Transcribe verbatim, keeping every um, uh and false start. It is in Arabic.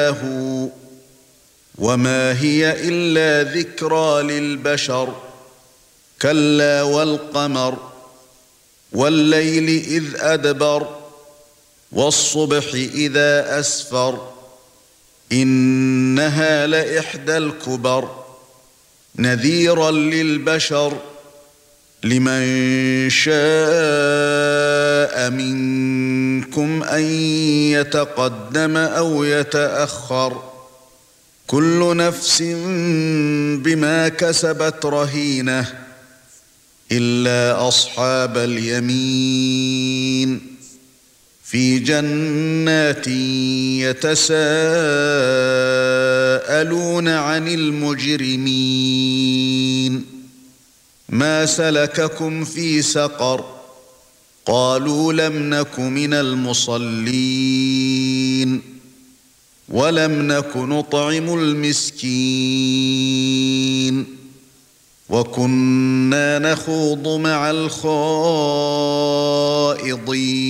وما هي إلا ذكرى للبشر كلا والقمر والليل إذ أدبر والصبح إذا أسفر إنها لإحدى الكبر نذيرا للبشر لمن شاء منكم أن يتقدم أو يتأخر كل نفس بما كسبت رهينة إلا أصحاب اليمين في جنات يتساءلون عن المجرمين ما سلككم في سقر قالوا لم نك من المصلين ولم نك نطعم المسكين وكنا نخوض مع الخائضين